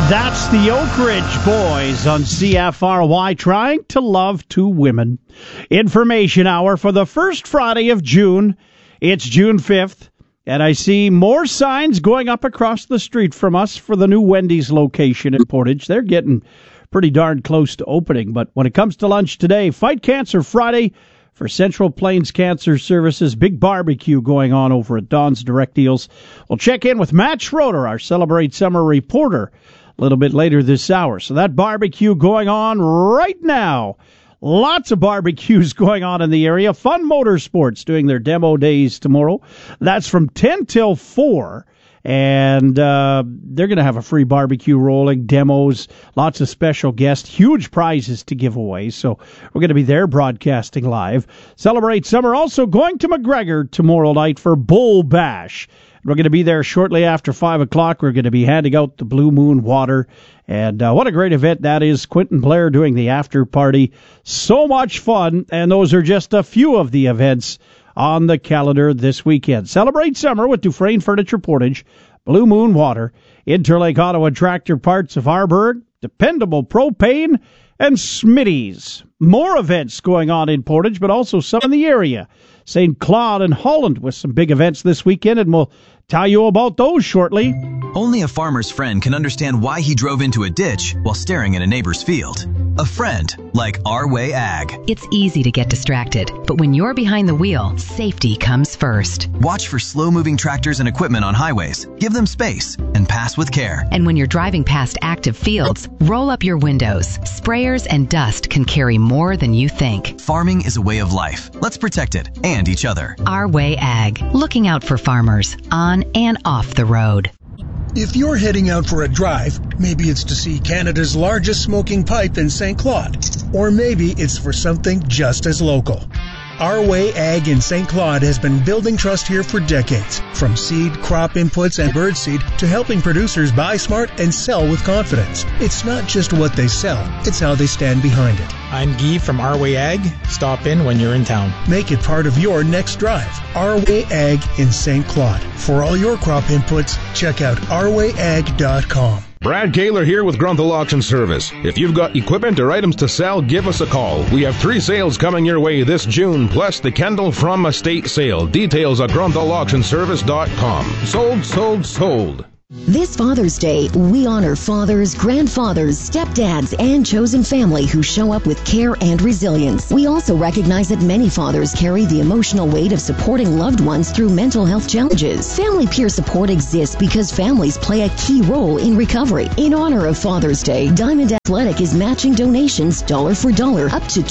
That's the Oak Ridge Boys on CFRY, trying to love two women. Information hour for the first Friday of June. It's June 5th, and I see more signs going up across the street from us for the new Wendy's location in Portage. They're getting pretty darn close to opening, but when it comes to lunch today, Fight Cancer Friday for Central Plains Cancer Services. Big barbecue going on over at Don's Direct Deals. We'll check in with Matt Schroeder, our Celebrate Summer reporter, a little bit later this hour. So that barbecue going on right now. Lots of barbecues going on in the area. Fun Motorsports doing their demo days tomorrow. That's from 10 till 4. And they're going to have a free barbecue rolling, demos, lots of special guests, huge prizes to give away. So we're going to be there broadcasting live. Celebrate Summer also going to McGregor tomorrow night for Bull Bash. We're going to be there shortly after 5 o'clock. We're going to be handing out the Blue Moon water. And what a great event that is. Quentin Blair doing the after party. So much fun. And those are just a few of the events on the calendar this weekend. Celebrate Summer with Dufresne Furniture Portage, Blue Moon Water, Interlake Auto and Tractor Parts of Harburg, Dependable Propane, and Smitty's. More events going on in Portage, but also some in the area. St. Claude and Holland with some big events this weekend, and we'll tell you about those shortly. Only a farmer's friend can understand why he drove into a ditch while staring at a neighbor's field. A friend like Our Way Ag. It's easy to get distracted, but when you're behind the wheel, safety comes first. Watch for slow-moving tractors and equipment on highways. Give them space and pass with care. And when you're driving past active fields, roll up your windows. Sprayers and dust can carry more than you think. Farming is a way of life. Let's protect it and each other. Our Way Ag, looking out for farmers on and off the road. If you're heading out for a drive, maybe it's to see Canada's largest smoking pipe in St. Claude, or maybe it's for something just as local. Our Way Ag in St. Claude has been building trust here for decades, from seed, crop inputs, and birdseed to helping producers buy smart and sell with confidence. It's not just what they sell, it's how they stand behind it. I'm Guy from Our Way Ag. Stop in when you're in town. Make it part of your next drive. Our Way Ag in St. Claude. For all your crop inputs, check out ourwayag.com. Brad Kaler here with Grunthal Auction Service. If you've got equipment or items to sell, give us a call. We have 3 sales coming your way this June, plus the Kendall From Estate sale. Details at grunthauctionservice.com. Sold, sold, sold. This Father's Day, we honor fathers, grandfathers, stepdads, and chosen family who show up with care and resilience. We also recognize that many fathers carry the emotional weight of supporting loved ones through mental health challenges. Family peer support exists because families play a key role in recovery. In honor of Father's Day, Diamond Athletic is matching donations dollar for dollar up to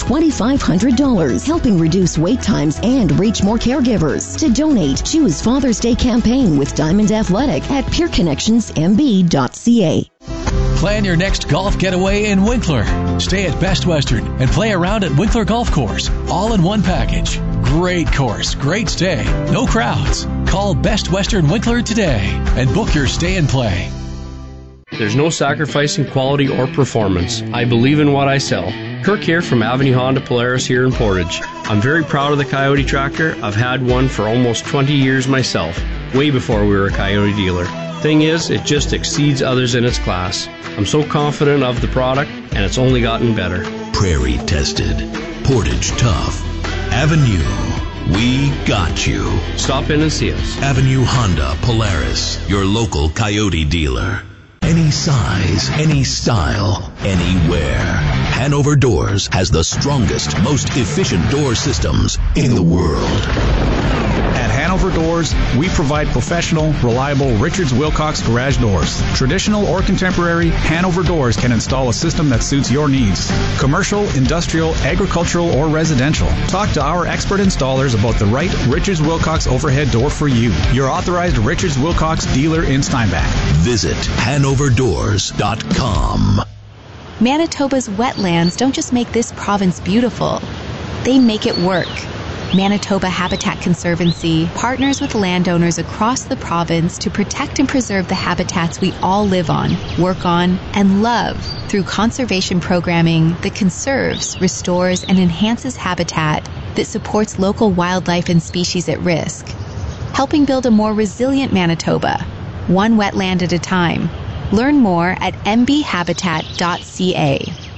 $2,500, helping reduce wait times and reach more caregivers. To donate, choose Father's Day campaign with Diamond Athletic at PeerConnectionsMB.ca. Plan your next golf getaway in Winkler. Stay at Best Western and play around at Winkler Golf Course, all in one package. Great course, great stay, no crowds. Call Best Western Winkler today and book your stay and play. There's no sacrificing quality or performance. I believe in what I sell. Kirk here from Avenue Honda Polaris here in Portage. I'm very proud of the Coyote tractor. I've had one for almost 20 years myself, way before we were a Coyote dealer. Thing is, it just exceeds others in its class. I'm so confident of the product, and it's only gotten better. Prairie tested. Portage tough. Avenue. We got you. Stop in and see us. Avenue Honda Polaris, your local Coyote dealer. Any size, any style, anywhere. Hanover Doors has the strongest, most efficient door systems in the world. At Hanover Doors, we provide professional, reliable Richards Wilcox garage doors. Traditional or contemporary, Hanover Doors can install a system that suits your needs. Commercial, industrial, agricultural, or residential. Talk to our expert installers about the right Richards Wilcox overhead door for you. Your authorized Richards Wilcox dealer in Steinbach. Visit HanoverDoors.com. Manitoba's wetlands don't just make this province beautiful, they make it work. Manitoba Habitat Conservancy partners with landowners across the province to protect and preserve the habitats we all live on, work on, and love through conservation programming that conserves, restores, and enhances habitat that supports local wildlife and species at risk, helping build a more resilient Manitoba, one wetland at a time. Learn more at mbhabitat.ca.